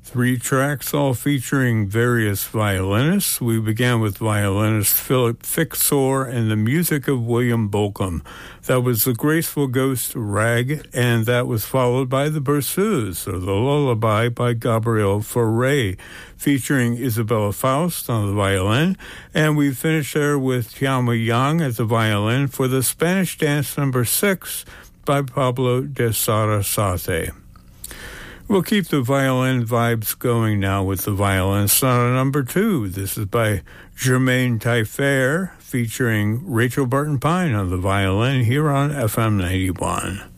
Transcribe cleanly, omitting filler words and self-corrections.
3 tracks, all featuring various violinists. We began with violinist Philip Fixor and the music of William Bolcom. That was The Graceful Ghost Rag, and that was followed by The Berceuse, or The Lullaby by Gabriel Fauré, featuring Isabella Faust on the violin. And we finished there with Tiamo Yang at the violin for the Spanish Dance No. 6 by Pablo de Sarasate. We'll keep the violin vibes going now with the violin sonata No. 2. This is by Germaine Taillefer, featuring Rachel Barton Pine on the violin here on FM 91.